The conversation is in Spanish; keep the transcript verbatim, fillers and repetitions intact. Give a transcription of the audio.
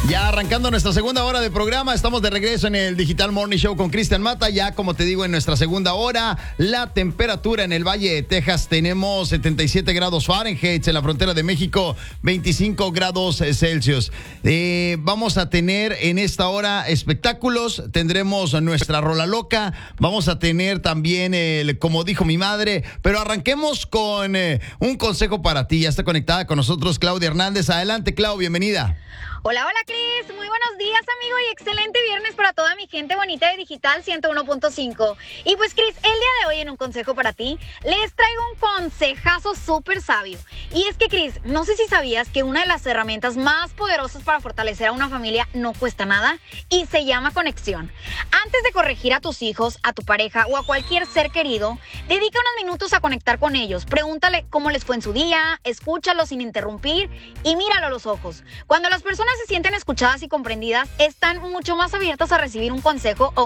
Ya arrancando nuestra segunda hora de programa, estamos de regreso en el Digital Morning Show con Cristian Mata. Ya, como te digo, en nuestra segunda hora, la temperatura en el Valle de Texas tenemos setenta y siete grados Fahrenheit, en la frontera de México veinticinco grados Celsius. Eh, vamos a tener en esta hora espectáculos, tendremos nuestra rola loca, vamos a tener también el como dijo mi madre, pero arranquemos con eh, un consejo para ti. Ya está conectada con nosotros Claudia Hernández. Adelante, Clau, bienvenida. Hola, hola Cris, muy buenos días amigo y excelente viernes para toda mi gente bonita de Digital ciento uno punto cinco. Y pues Cris, el día de hoy en un consejo para ti, les traigo un consejazo súper sabio. Y es que Cris, no sé si sabías que una de las herramientas más poderosas para fortalecer a una familia no cuesta nada y se llama conexión. Antes de corregir a tus hijos, a tu pareja o a cualquier ser querido, dedica unos minutos a conectar con ellos. Pregúntale cómo les fue en su día, escúchalo sin interrumpir y míralo a los ojos. Cuando las personas se sienten escuchadas y comprendidas, están mucho más abiertas a recibir un consejo o